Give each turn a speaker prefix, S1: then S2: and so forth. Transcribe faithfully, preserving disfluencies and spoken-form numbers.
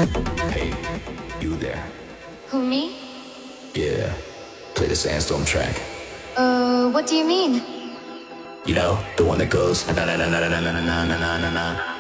S1: Hey, you there?
S2: Who, me?
S1: Yeah, play the Sandstorm track.
S2: Uh, what do you mean?
S1: You know, the one that goes na na na na na na na na na na na.